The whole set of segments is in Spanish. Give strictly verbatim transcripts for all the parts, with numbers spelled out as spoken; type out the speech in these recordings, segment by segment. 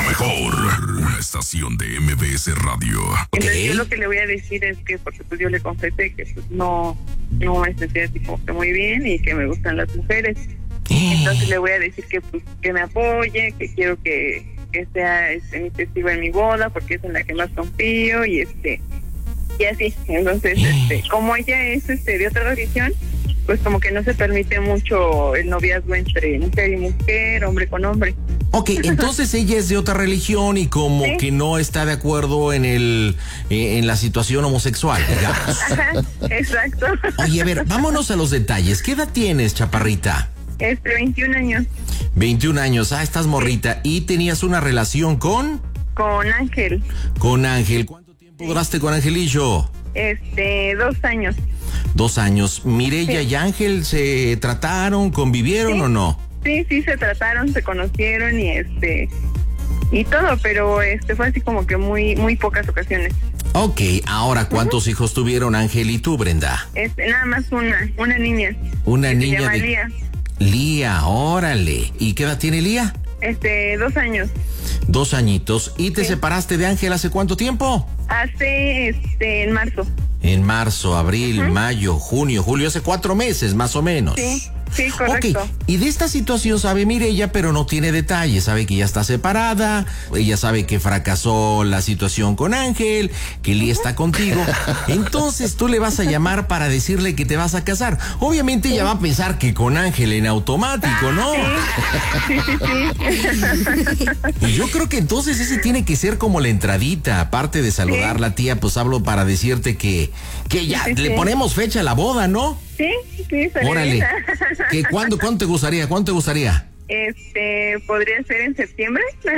mejor estación de M B S Radio. Entonces Okay. yo lo que le voy a decir es que, porque pues yo le confesé que pues no, no me sentía así como que muy bien y que me gustan las mujeres. Entonces le voy a decir que pues que me apoye, que quiero que, que sea este, mi testigo en mi boda, porque es en la que más confío y este y así. Entonces, este, como ella es este de otra religión, pues como que no se permite mucho el noviazgo entre mujer y mujer, hombre con hombre. Ok, entonces ella es de otra religión y como ¿Sí? que no está de acuerdo en el eh, en la situación homosexual, digamos. Ajá, exacto. Oye, a ver, vámonos a los detalles. ¿Qué edad tienes, chaparrita? Este, veintiún años, veintiún años. Ah, estás morrita. ¿Y tenías una relación con? con Ángel. Con Ángel. ¿Cuánto tiempo duraste con Angelillo? Este, dos años. Dos años. ¿Mireya Sí. y Ángel se trataron, convivieron Sí. o no? Sí, sí, se trataron, se conocieron y este y todo, pero este fue así como que muy muy pocas ocasiones. Ok, ahora, ¿cuántos hijos tuvieron Ángel y tú, Brenda? Este, nada más una, una niña. Una que niña se llama de... Lía. Lía, órale. ¿Y qué edad tiene Lía? Este, dos años. Dos añitos. ¿Y te Sí. separaste de Ángel hace cuánto tiempo? Hace este en marzo. En marzo, abril, mayo, junio, julio, hace cuatro meses más o menos. Sí, sí, correcto. Ok, y de esta situación sabe Mireya, pero no tiene detalles. Sabe que ya está separada, ella sabe que fracasó la situación con Ángel, que Lía está contigo. Entonces tú le vas a llamar para decirle que te vas a casar. Obviamente ella va a pensar que con Ángel en automático, ¿no? Sí, sí, sí. Y yo creo que entonces ese tiene que ser como la entradita. Aparte de saludar Sí. la tía, pues hablo para decirte que, que ya Sí, sí, le sí. ponemos fecha a la boda, ¿no? Sí, sí, estaría Órale. bien. ¿Qué, cuándo, ¿Cuánto te gustaría? ¿Cuánto te gustaría? Este, podría ser en septiembre.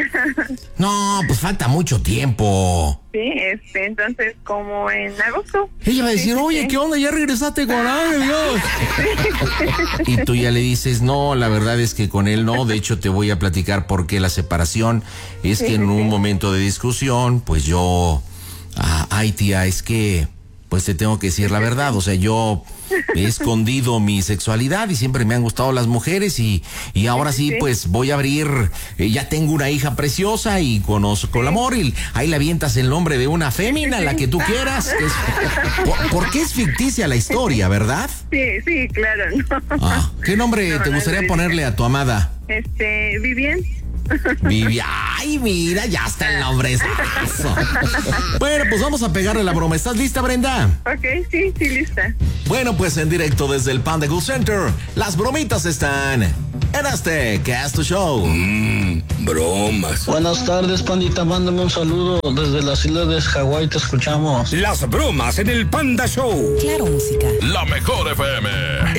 No, pues falta mucho tiempo. Sí, este, entonces como en agosto. Ella va a decir, Sí, sí, oye, sí. ¿qué onda? Ya regresaste con Ángel, Dios. Y tú ya le dices, no, la verdad es que con él no. De hecho, te voy a platicar por qué la separación. Es que Sí, en sí, un sí. momento de discusión, pues yo, ah, ay tía, es que, pues te tengo que decir la verdad. O sea, yo he escondido mi sexualidad y siempre me han gustado las mujeres y, y ahora sí, Sí. pues voy a abrir, eh, ya tengo una hija preciosa y conozco el amor y ahí le avientas el nombre de una fémina, la que tú quieras. que es- por- porque es ficticia la historia, ¿verdad? Sí, sí, claro, ¿no? Ah, ¿qué nombre No, te no gustaría es ponerle a tu amada? Este, Vivian. Vivi, ay, mira, ya está el nombre. Bueno, pues vamos a pegarle la broma. ¿Estás lista, Brenda? Ok, sí, sí, lista. Bueno, pues en directo desde el Panda Cool Center, las bromitas están en este Cast Show. Mmm, bromas. Buenas tardes, pandita. Mándame un saludo desde las islas de Hawái. Te escuchamos. Las bromas en el Panda Show. Claro, música. La mejor F M.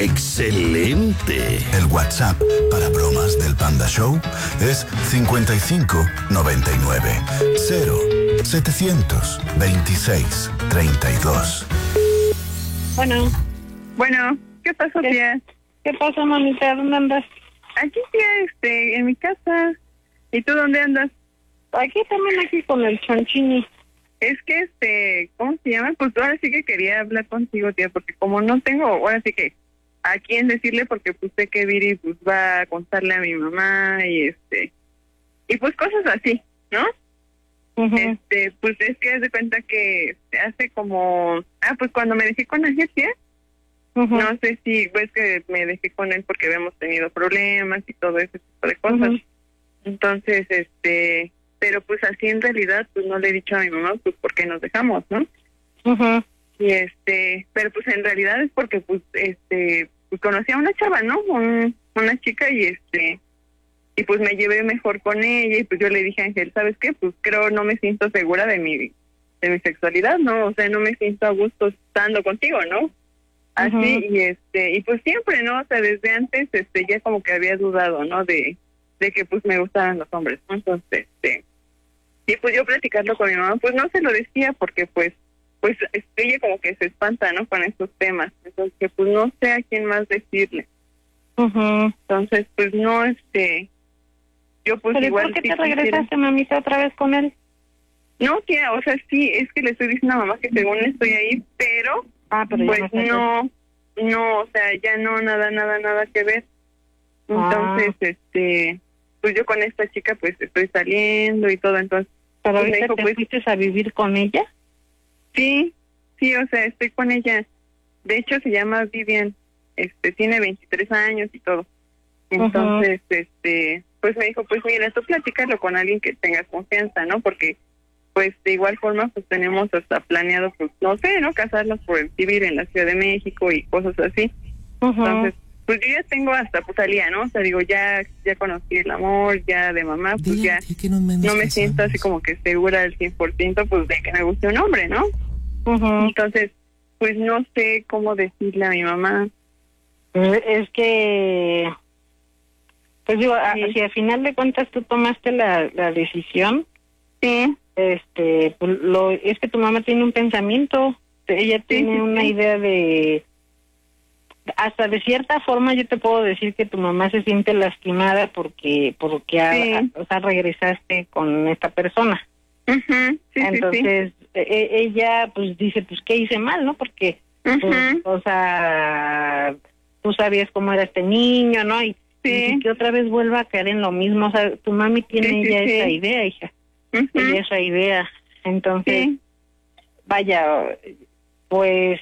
Excelente. El WhatsApp para bromas del Panda Show es cincuenta y cinco noventa y nueve cero setecientos veintiséis treinta y dos. Bueno, Bueno, ¿qué pasó, ¿Qué? tía? ¿qué pasa, mamita? ¿Dónde andas? Aquí, tía, este, en mi casa. ¿Y tú dónde andas? Aquí también, aquí con el chanchini. Es que, este, ¿cómo se llama? Pues ahora sí que quería hablar contigo, tía, porque como no tengo, ahora sí que a quién decirle, porque pues sé que Viri pues va a contarle a mi mamá y este, y pues cosas así, ¿no? Ujú. Este, pues es que haz de cuenta que hace como, ah, pues cuando me dejé con Ángel, tía, Ujú. no sé si, pues que me dejé con él porque habíamos tenido problemas y todo ese tipo de cosas. Ujú. Entonces, este, pero pues así en realidad, pues no le he dicho a mi mamá, pues por qué nos dejamos, ¿no? Ujú. Y este, pero pues en realidad es porque pues, este, pues conocí a una chava, ¿no? Un, una chica y este, y pues me llevé mejor con ella y pues yo le dije a Ángel, ¿sabes qué? Pues creo no me siento segura de mi, de mi sexualidad, ¿no? O sea, no me siento a gusto estando contigo, ¿no? Así, Ujú. y este, y pues siempre, ¿no? O sea, desde antes, este, ya como que había dudado, ¿no? De, de que pues me gustaban los hombres, ¿no? Entonces, este, y pues yo platicando con mi mamá, pues no se lo decía porque pues, pues este, ella como que se espanta, ¿no? Con estos temas. Entonces, que pues no sé a quién más decirle. Ujú. Entonces, pues no, este, yo pues ¿Pero y igual por qué sí te quisiera- regresaste, mamita, otra vez con él? No, tía, o sea, sí, es que le estoy diciendo a mamá que según estoy ahí, pero Ah, pero ya pues no estás. no, no, o sea, ya no, nada, nada, nada que ver. Ah. Entonces, este, pues yo con esta chica pues estoy saliendo y todo, entonces. ¿Pero pues, me ahorita dijo, te pues, fuiste a vivir con ella? Sí, sí, o sea, estoy con ella. De hecho, se llama Vivian, este, tiene veintitrés años y todo. Entonces, uh-huh. este, pues me dijo, pues mira, tú platícalo con alguien que tenga confianza, ¿no? Porque, pues de igual forma, pues tenemos hasta planeado, pues no sé, ¿no? Casarnos por el civil en la Ciudad de México y cosas así. Uh-huh. Entonces, pues yo ya tengo hasta pues salía, ¿no? O sea, digo, ya ya conocí el amor, ya de mamá, pues ya no me casamos. Siento así como que segura al cien por ciento, pues de que me guste un hombre, ¿no? Uh-huh. Entonces, pues no sé cómo decirle a mi mamá. Es que, pues digo, sí. a, si al final de cuentas tú tomaste la, la decisión, sí, este, pues lo, es que tu mamá tiene un pensamiento, ella tiene sí, sí, una sí. idea de... Hasta de cierta forma yo te puedo decir que tu mamá se siente lastimada porque porque sí. a, a, o sea, regresaste con esta persona. Uh-huh. Sí, entonces sí, sí. E- ella pues dice, pues qué hice mal, ¿no? Porque uh-huh. pues, o sea, tú sabías cómo era este niño, ¿no? Y, sí. y que otra vez vuelva a caer en lo mismo. O sea, tu mami tiene sí, ya sí, esa sí. idea, hija. Uh-huh. Ella esa idea. Entonces, sí. vaya, pues,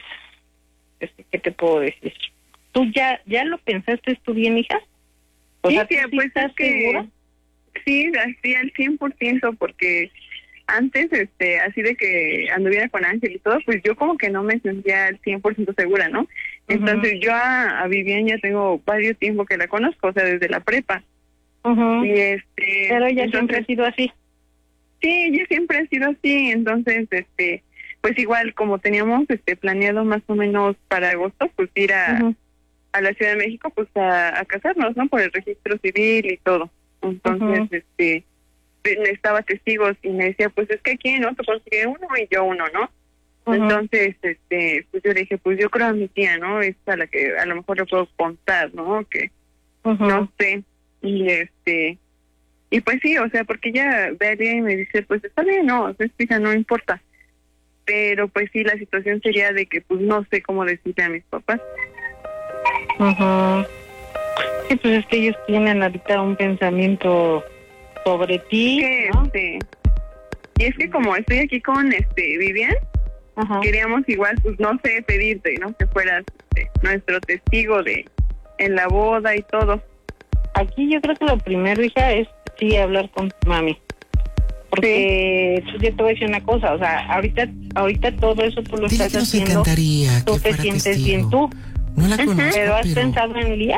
¿qué te puedo decir? ¿Tú ya ya lo pensaste tú bien, hija? O sí, sea, tía, ¿sí pues estás es que, segura? Sí, así al cien por ciento, porque antes, este, así de que anduviera con Ángel y todo, pues yo como que no me sentía al cien por ciento segura, ¿no? Entonces uh-huh. yo a, a Vivian ya tengo varios tiempo que la conozco, o sea, desde la prepa. Uh-huh. Y este... Pero ella entonces, siempre ha sido así. Sí, ella siempre ha sido así, entonces, este, pues igual como teníamos este planeado más o menos para agosto, pues ir a... Uh-huh. a la Ciudad de México, pues a, a casarnos, ¿no? Por el registro civil y todo. Entonces, uh-huh. este, necesitaba testigos y me decía, pues es que aquí, ¿no? Tú consigues uno y yo uno, ¿no? Uh-huh. Entonces, este, pues yo le dije, pues yo creo a mi tía, ¿no? Es a la que a lo mejor le puedo contar, ¿no? Que uh-huh. no sé. Y este, y pues sí, o sea, porque ella ve al día y me dice, pues está bien, no, pues fija, no importa. Pero pues sí, la situación sería de que pues no sé cómo decirle a mis papás. Uh-huh. Sí, pues es que ellos tienen ahorita un pensamiento sobre ti, que, ¿no? Este, y es que como estoy aquí con este Vivian, uh-huh. queríamos igual, pues no sé, pedirte, ¿no? Que fueras este, nuestro testigo de en la boda y todo. Aquí yo creo que lo primero, hija, es sí hablar con tu mami. Porque sí. yo te voy a decir una cosa, o sea, ahorita ahorita todo eso tú lo Dile estás que nos haciendo, encantaría tú que te fuera sientes testigo. bien tú. No la conozco, ¿Pero has pero... pensado en Lía?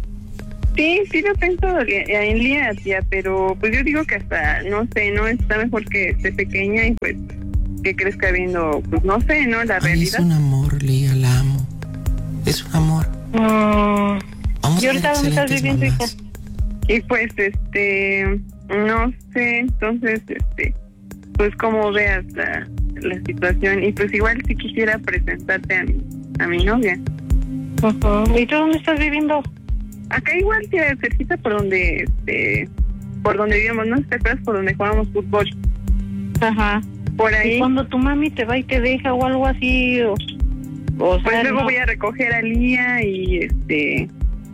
Sí, sí lo he pensado en Lía, tía, pero pues yo digo que hasta, no sé, no está mejor que esté pequeña y pues que crezca viendo, pues no sé, ¿no? La Ay, realidad. Es un amor, Lía, la amo. Es un amor. Mm. Vamos ¿Y a ahorita dónde estás viviendo, hija? Y pues, este, no sé, entonces, este, pues como veas la, la situación y pues igual si quisiera presentarte a mi, a mi novia. Uh-huh. ¿Y tú dónde estás viviendo? Acá igual, tía, cerquita por donde, este, por donde vivíamos, ¿no? ¿Te acuerdas? Por donde jugábamos fútbol. Ajá. Por ahí. ¿Y cuando tu mami te va y te deja o algo así? O, o pues sea, luego no. voy a recoger a Lía y este,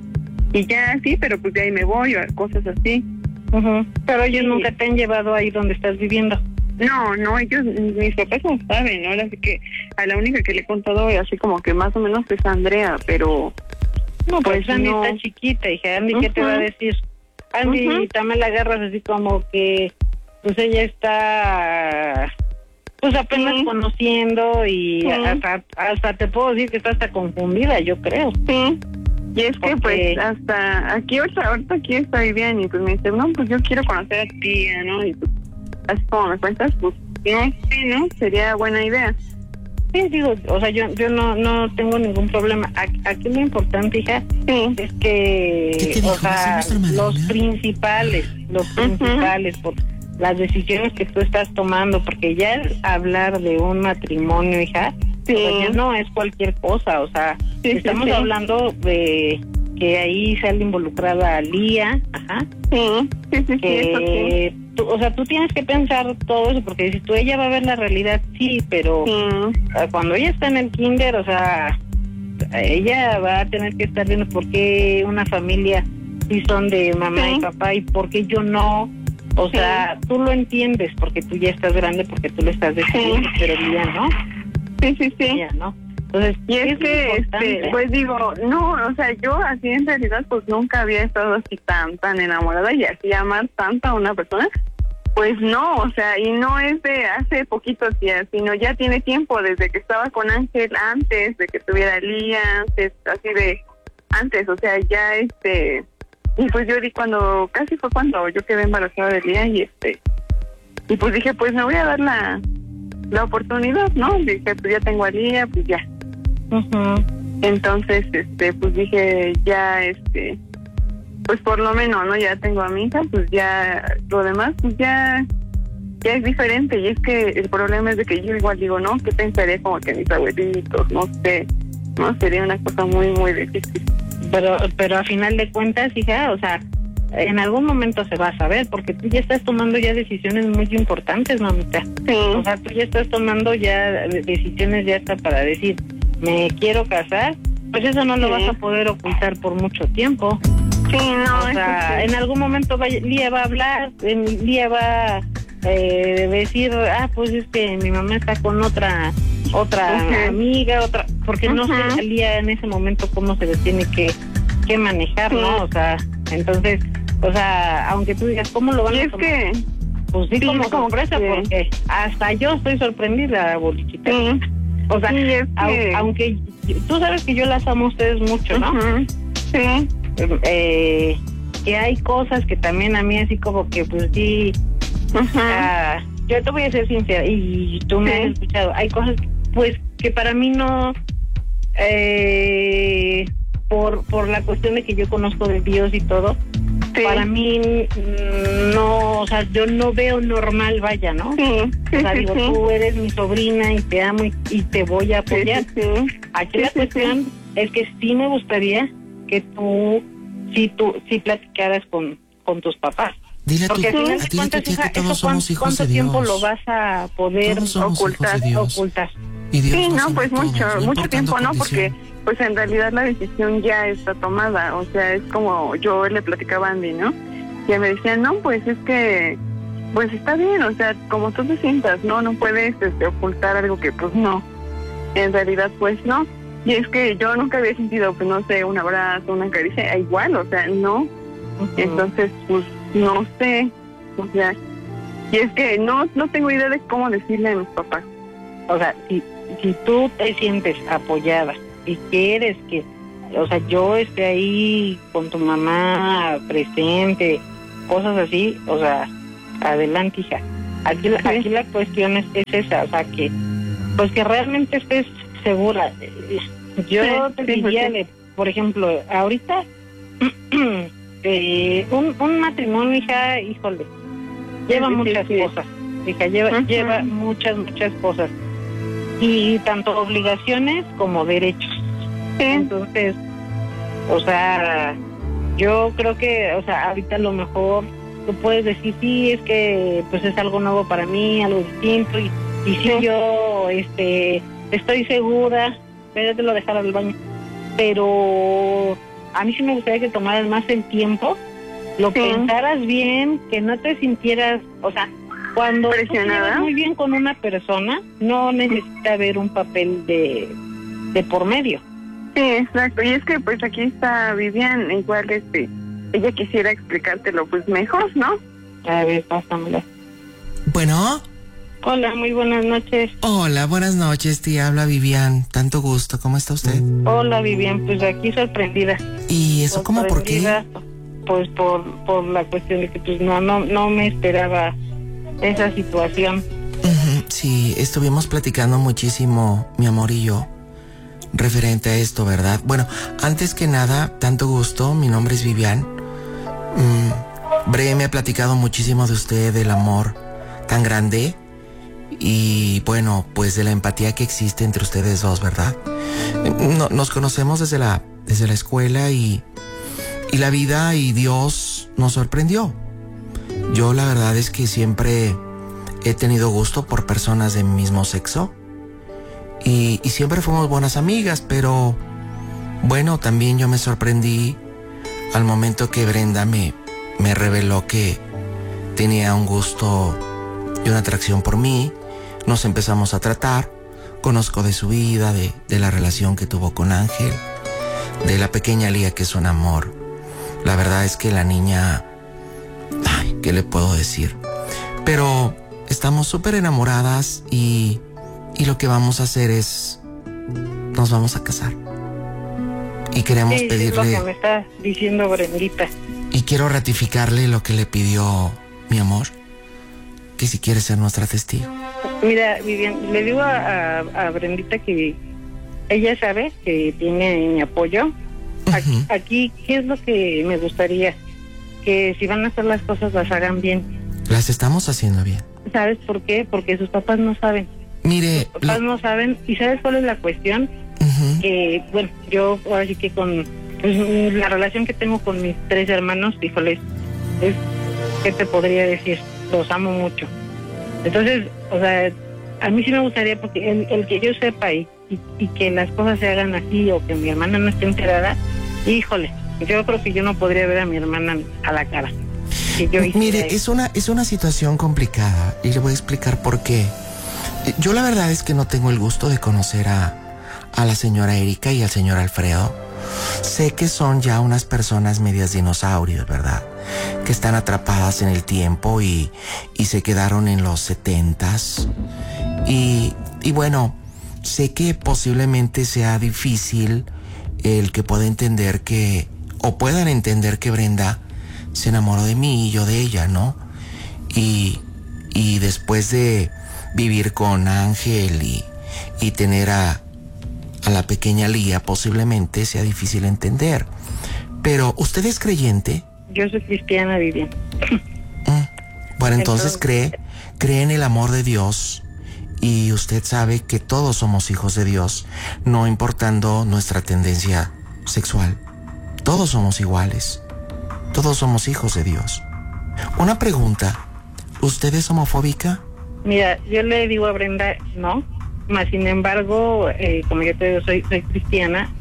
y ya sí, pero pues de ahí me voy o cosas así. Uh-huh. Pero ellos sí. nunca te han llevado ahí donde estás viviendo. No, no, ellos, mis papás no saben, ¿no? Así que a la única que le he contado así como que más o menos es Andrea, pero... No, pues, pues Andy no. está chiquita, hija. Andy, Uh-huh. ¿qué te va a decir? Andy, Uh-huh. también la agarras así como que, pues ella está, pues apenas Sí. conociendo y Sí. hasta, hasta te puedo decir que está hasta confundida, yo creo. Sí, y es que Porque... pues hasta aquí, ahorita, ahorita aquí estoy bien y pues me dice, no, pues yo quiero conocer a tu tía, ¿no? Y pues así como me cuentas, pues no sé, ¿no? Sería buena idea. Sí, digo, o sea, yo yo no no tengo ningún problema. Aquí, aquí lo importante, hija, sí. es que, o sea, los principales, los Uh-huh. principales, por las decisiones que tú estás tomando, porque ya el hablar de un matrimonio, hija, sí. o sea, ya no es cualquier cosa, o sea, sí, estamos sí, sí. hablando de que ahí sale involucrada Lía, ajá, sí, sí, sí, sí, que, eso sí. tú, o sea, tú tienes que pensar todo eso, porque si tú ella va a ver la realidad, sí, pero sí. cuando ella está en el kinder, o sea, ella va a tener que estar viendo por qué una familia sí son de mamá sí. y papá y por qué yo no. O sea, sí. tú lo entiendes porque tú ya estás grande, porque tú lo estás decidiendo, sí. pero Lía no. Sí, sí, sí. Lía, ¿no? Entonces, y es, es que, este, pues digo, no, o sea, yo así en realidad pues nunca había estado así tan, tan enamorada y así amar tanto a una persona. Pues no, o sea, y no es de hace poquitos días, sino ya tiene tiempo, desde que estaba con Ángel, antes de que tuviera Lía, antes, así de, antes, o sea, ya este, y pues yo di cuando, casi fue cuando yo quedé embarazada de Lía y este, y pues dije, pues me voy a dar la, la oportunidad, ¿no? Dije, pues ya tengo a Lía, pues ya. Uh-huh. Entonces, este, pues dije, ya, este, pues por lo menos, ¿no? Ya tengo a mi hija, pues ya, lo demás, pues ya, ya es diferente. Y es que el problema es de que yo igual digo, ¿no? ¿Qué pensaré como que mis abuelitos? No sé, ¿no? Sería una cosa muy, muy difícil. Pero, pero a final de cuentas, hija, o sea, en algún momento se va a saber, porque tú ya estás tomando ya decisiones muy importantes, mamita. Sí. O sea, tú ya estás tomando ya decisiones ya hasta para decir, me quiero casar, pues eso no sí. lo vas a poder ocultar por mucho tiempo. Sí, no. O sea, sí. en algún momento va, Lía va a hablar, Lía va a eh, decir, ah, pues es que mi mamá está con otra otra uh-huh. amiga, otra, porque uh-huh. no sé Lía en ese momento cómo se le tiene que, que manejar, sí. ¿no? O sea, entonces, o sea, aunque tú digas, ¿cómo lo van y a es tomar? Que... Pues sí, sí como sí. sorpresa, porque hasta yo estoy sorprendida, bolichita. Sí. O sea, sí, es que... aunque tú sabes que yo las amo a ustedes mucho, ¿no? Uh-huh. Sí. Eh, que hay cosas que también a mí así como que pues sí, uh-huh. uh, yo te voy a ser sincera y tú me sí. has escuchado, hay cosas pues que para mí no, eh, por por la cuestión de que yo conozco de Dios y todo, sí. para mí no, o sea, yo no veo normal, vaya, ¿no? Sí, sí, o sea, sí, digo, sí. tú eres mi sobrina y te amo y, y te voy a apoyar. Sí, sí, sí. Aquí sí, la sí, cuestión sí. es que sí me gustaría que tú, si tú, si platicaras con, con tus papás. Dile a tu, porque al final a de ti, cuentas, tía, hija, que todos eso somos hijos ¿cuánto de tiempo Dios. lo vas a poder ocultar? ocultar? Y Dios sí, no, no pues mucho, todos, no mucho tiempo, ¿no? condición. Porque pues en realidad la decisión ya está tomada, o sea, es como yo le platicaba a Andy, ¿no? Y me decían, no, pues es que, pues está bien, o sea, como tú te sientas, ¿no? No puedes este, ocultar algo que pues no, en realidad pues no. Y es que yo nunca había sentido, pues no sé, un abrazo, una caricia, igual, o sea, no. Uh-huh. Entonces, pues, no sé, o sea, y es que no no tengo idea de cómo decirle a mis papás. O sea, si, si tú te sientes apoyada y quieres que, o sea, yo esté ahí con tu mamá presente, cosas así, o sea, adelante, hija. Aquí, sí. aquí la cuestión es, es esa, o sea, que, pues que realmente estés segura. Yo sí, te sí, diría, sí. de, por ejemplo, ahorita eh, un, un matrimonio, hija, híjole, lleva sí, muchas sí, cosas, hija, lleva, uh-huh. lleva muchas, muchas cosas, y tanto obligaciones como derechos. Sí. Entonces, o sea, yo creo que, o sea, ahorita a lo mejor tú puedes decir, sí, es que pues es algo nuevo para mí, algo distinto, y, y sí, sí yo, este... estoy segura, espérate lo dejar al baño, pero a mí sí me gustaría que tomaras más el tiempo, lo sí. pensaras bien, que no te sintieras, o sea, cuando presionada, muy bien con una persona, no necesita haber un papel de, de por medio. Sí, exacto, y es que pues aquí está Vivian, igual este, ella quisiera explicártelo pues mejor, ¿no? A ver, pásamela. Bueno. Hola, muy buenas noches. Hola, buenas noches, tía. Habla Vivian. Tanto gusto. ¿Cómo está usted? Hola, Vivian. Pues aquí sorprendida. ¿Y eso cómo por qué? Pues por por la cuestión de que pues no no no me esperaba esa situación. Uh-huh. Sí, estuvimos platicando muchísimo, mi amor y yo, referente a esto, ¿verdad? Bueno, antes que nada, tanto gusto. Mi nombre es Vivian. Mm, Bre me ha platicado muchísimo de usted, del amor tan grande. Y bueno, pues de la empatía que existe entre ustedes dos, ¿verdad? No, nos conocemos desde la, desde la escuela y, y la vida y Dios nos sorprendió. Yo la verdad es que siempre he tenido gusto por personas de mi mismo sexo y, y siempre fuimos buenas amigas, pero bueno, también yo me sorprendí al momento que Brenda me, me reveló que tenía un gusto y una atracción por mí, nos empezamos a tratar. Conozco de su vida, de, de la relación que tuvo con Ángel, de la pequeña Lía, que es un amor. La verdad es que la niña... Ay, ¿qué le puedo decir? Pero estamos súper enamoradas y, y lo que vamos a hacer es... Nos vamos a casar. Y queremos sí, pedirle... Es lo que me está diciendo Brendita. Y quiero ratificarle lo que le pidió mi amor, que si quiere ser nuestra testigo. Mira, Vivian, le digo a, a, a Brendita que ella sabe que tiene mi apoyo. Uh-huh. Aquí, aquí, ¿qué es lo que me gustaría? Que si van a hacer las cosas, las hagan bien. Las estamos haciendo bien. ¿Sabes por qué? Porque sus papás no saben. Mire... Sus papás lo... no saben. ¿Y sabes cuál es la cuestión? Uh-huh. Que, bueno, yo ahora sí que con pues, la relación que tengo con mis tres hermanos, híjoles, es, ¿qué te podría decir? Los amo mucho. Entonces, o sea, a mí sí me gustaría, porque el, el que yo sepa y, y, y que las cosas se hagan así, o que mi hermana no esté enterada, híjole, yo creo que yo no podría ver a mi hermana a la cara. Que yo Mire, es una, es una situación complicada, y le voy a explicar por qué. Yo la verdad es que no tengo el gusto de conocer a, a la señora Erika y al señor Alfredo. Sé que son ya unas personas medias dinosaurios, ¿verdad? Que están atrapadas en el tiempo y, y se quedaron en los setentas. Y, y bueno, sé que posiblemente sea difícil el que pueda entender que, o puedan entender que Brenda se enamoró de mí y yo de ella, ¿no? Y, y después de vivir con Ángel y, y tener a, a la pequeña Lía, posiblemente sea difícil entender. Pero, ¿usted es creyente? Yo soy cristiana, Vivian. Mm. Bueno, entonces, entonces cree, cree en el amor de Dios, y usted sabe que todos somos hijos de Dios, no importando nuestra tendencia sexual. Todos somos iguales. Todos somos hijos de Dios. Una pregunta, ¿usted es homofóbica? Mira, yo le digo a Brenda, no, más sin embargo, eh, como yo te digo, soy, soy cristiana,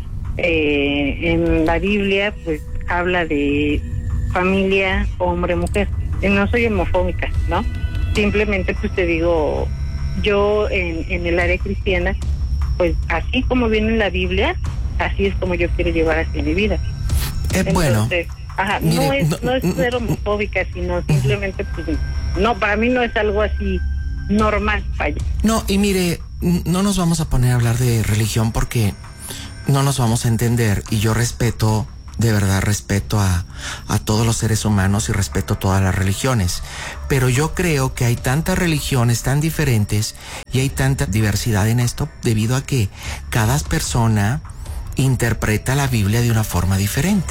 eh, en la Biblia, pues, habla de familia, hombre, mujer. No soy homofóbica, ¿no? Simplemente, pues, te digo, yo en, en el área cristiana, pues, así como viene en la Biblia, así es como yo quiero llevar hacia mi vida. Eh, Entonces, bueno, ajá, mire, no es no, no es ser homofóbica, sino simplemente, pues, no, para mí no es algo así normal, vaya. No, y mire, no nos vamos a poner a hablar de religión porque no nos vamos a entender, y yo respeto, de verdad respeto a, a todos los seres humanos y respeto todas las religiones, pero yo creo que hay tantas religiones tan diferentes y hay tanta diversidad en esto debido a que cada persona interpreta la Biblia de una forma diferente.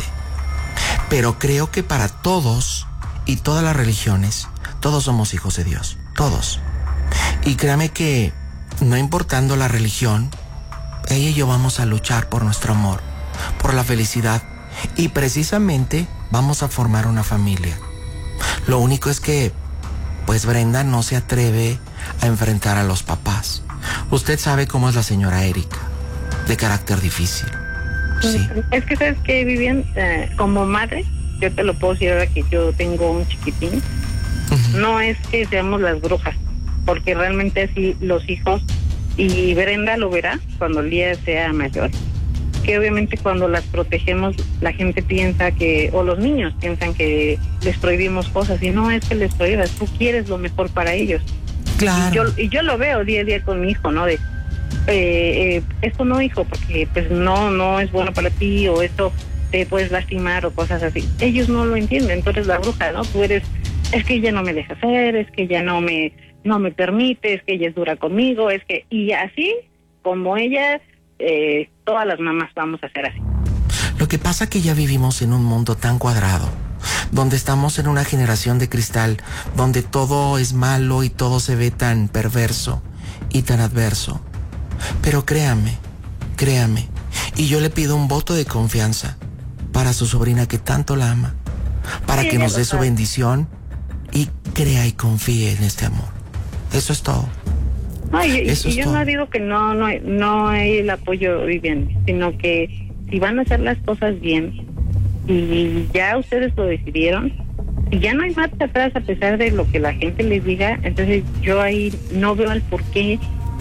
Pero creo que para todos y todas las religiones, todos somos hijos de Dios, todos. Y créame que, no importando la religión, ella y yo vamos a luchar por nuestro amor, por la felicidad, y precisamente vamos a formar una familia. Lo único es que, pues Brenda no se atreve a enfrentar a los papás. Usted sabe cómo es la señora Erika, de carácter difícil. Sí. Es que, ¿sabes qué, Vivian? Eh, como madre, yo te lo puedo decir ahora que yo tengo un chiquitín, uh-huh. No es que seamos las brujas, porque realmente así los hijos, y Brenda lo verá cuando el día sea mayor, que obviamente cuando las protegemos la gente piensa que, o los niños piensan que les prohibimos cosas, y no es que les prohíbas, tú quieres lo mejor para ellos. Claro. Y yo, y yo lo veo día a día con mi hijo, ¿no? De, eh, eh, esto no, hijo, porque pues no, no es bueno para ti, o esto te puedes lastimar, o cosas así. Ellos no lo entienden, tú eres la bruja, ¿no? Tú eres, es que ella no me deja hacer, es que ella no me, no me permite, es que ella es dura conmigo, es que, y así, como ella, eh, todas las mamás vamos a hacer así. Lo que pasa es que ya vivimos en un mundo tan cuadrado, donde estamos en una generación de cristal, donde todo es malo y todo se ve tan perverso y tan adverso. Pero créame, créame, y yo le pido un voto de confianza para su sobrina que tanto la ama, para sí, que nos dé su bendición y crea y confíe en este amor. Eso es todo. No, y, Eso y es yo todo. no digo que no, no, no hay el apoyo, Vivian, sino que si van a hacer las cosas bien, y ya ustedes lo decidieron, y ya no hay marcha atrás a pesar de lo que la gente les diga, entonces yo ahí no veo el por qué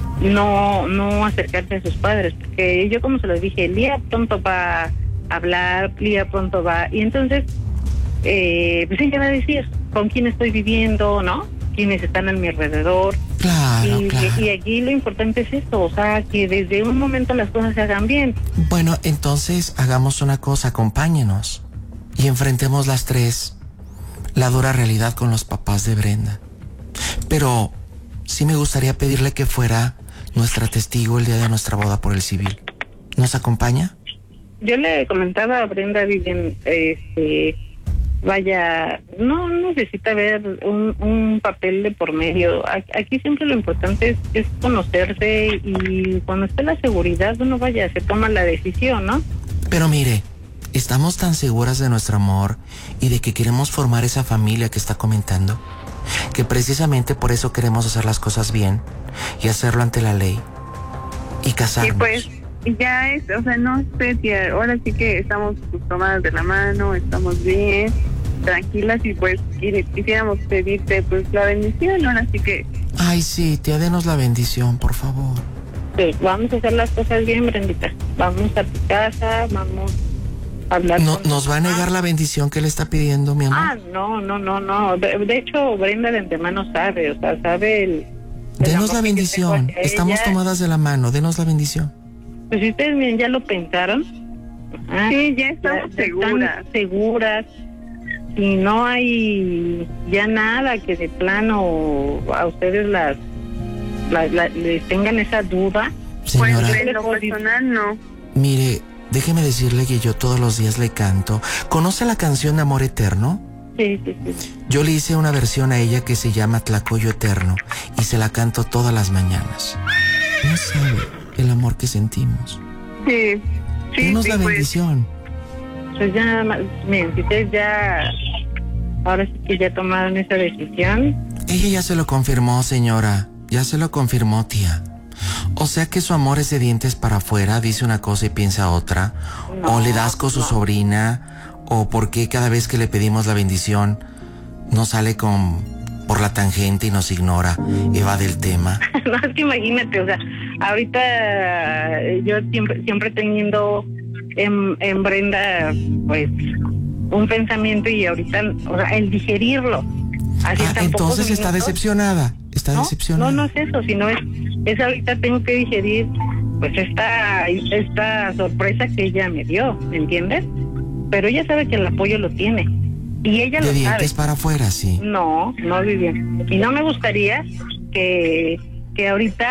no no acercarse a sus padres, porque yo como se los dije, Lía pronto va a hablar, Lía pronto va, y entonces eh, pues ella va a decir con quién estoy viviendo, ¿no? Quiénes están a mi alrededor. Claro, y, claro. y aquí lo importante es esto, o sea, que desde un momento las cosas se hagan bien. Bueno, entonces hagamos una cosa, acompáñenos y enfrentemos las tres la dura realidad con los papás de Brenda. Pero sí me gustaría pedirle que fuera nuestra testigo el día de nuestra boda por el civil. ¿Nos acompaña? Yo le comentaba a Brenda, Vivian, este, vaya, no necesita ver un, un papel de por medio. Aquí siempre lo importante es, es conocerse, y cuando esté la seguridad, uno vaya, se toma la decisión, ¿no? Pero mire, estamos tan seguras de nuestro amor y de que queremos formar esa familia que está comentando, que precisamente por eso queremos hacer las cosas bien y hacerlo ante la ley y casarnos. Y pues ya es, o sea, no sé, tía, ahora sí que estamos pues, tomadas de la mano, estamos bien, tranquilas, y pues quisiéramos pedirte pues la bendición, ahora sí que... Ay, sí, tía, denos la bendición, por favor. Pues vamos a hacer las cosas bien, Brendita. Vamos a tu casa, vamos a hablar no, con... ¿Nos va a negar la bendición que le está pidiendo, mi amor? Ah, no, no, no, no. De, de hecho, Brenda de antemano sabe, o sea, sabe el... el denos amor la que bendición, tengo hacia estamos ella. tomadas de la mano, denos la bendición. Pues si ustedes bien ya lo pensaron. Ah, Sí, ya estamos ya seguras. Están seguras. Y no hay ya nada que de plano a ustedes las, las, las- les tengan esa duda. Señora, Pues en lo personal no. mire, déjeme decirle que yo todos los días le canto. ¿Conoce la canción de Amor Eterno? Sí, sí, sí. Yo le hice una versión a ella que se llama Tlacoyo Eterno y se la canto todas las mañanas. No sabe el amor que sentimos. Sí, sí, Denos sí, la pues, bendición. Pues ya nada más, miren, si ustedes ya, ahora sí que ya tomaron esa decisión. Ella ya se lo confirmó, señora. Ya se lo confirmó, tía. O sea que su amor es de dientes para afuera, dice una cosa y piensa otra. No, o le das con su no. sobrina. O porque cada vez que le pedimos la bendición no sale con por la tangente y nos ignora, evade el tema. No, es que imagínate, o sea, ahorita eh, yo siempre siempre teniendo en, en Brenda, pues, un pensamiento, y ahorita, o sea, el digerirlo. Así Ah, tan entonces pocos está minutos. decepcionada. Está No, decepcionada. no, no es eso, sino es, es ahorita tengo que digerir, pues, esta, esta sorpresa que ella me dio, ¿me entiendes? Pero ella sabe que el apoyo lo tiene. Y ella De lo sabe. dientes para afuera, sí. No, no, Vivian. Y no me gustaría que, que ahorita